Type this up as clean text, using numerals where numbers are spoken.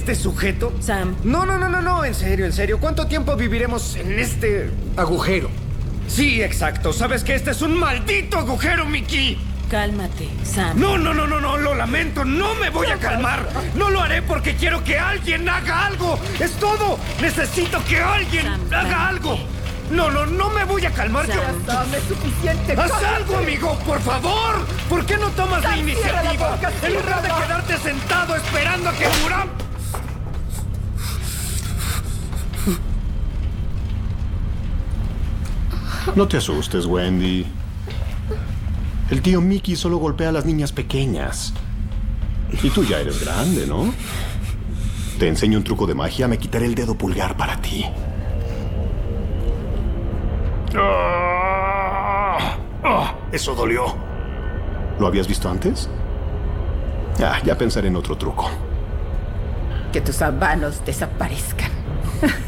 este sujeto? Sam. No, en serio. ¿Cuánto tiempo viviremos en este agujero? Sí, exacto. ¿Sabes que este es un maldito agujero, Mickey? Cálmate, Sam. No, lo lamento, no me voy a calmar. No lo haré porque quiero que alguien haga algo. Es todo. Necesito que alguien haga algo. No me voy a calmar. Sam, es suficiente. ¡Haz algo, amigo, por favor! ¿Por qué no tomas la iniciativa? En lugar de quedarte sentado esperando a que muramos. No te asustes, Wendy. El tío Mickey solo golpea a las niñas pequeñas. Y tú ya eres grande, ¿no? Te enseño un truco de magia. Me quitaré el dedo pulgar para ti. Eso dolió. ¿Lo habías visto antes? Ya pensaré en otro truco. Que tus habanos desaparezcan.